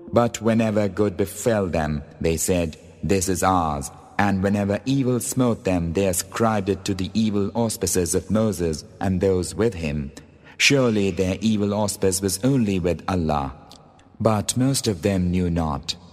But whenever good befell them, they said, "This is ours." And whenever evil smote them, they ascribed it to the evil auspices of Moses and those with him. Surely their evil auspice was only with Allah. But most of them knew not.